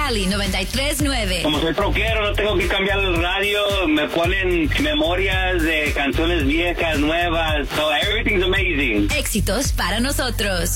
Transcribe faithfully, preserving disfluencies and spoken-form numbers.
Cali noventa y tres nueve. Como soy troquero, no tengo que cambiar el radio. Me ponen memorias de canciones viejas, nuevas. So everything's amazing. Éxitos para nosotros.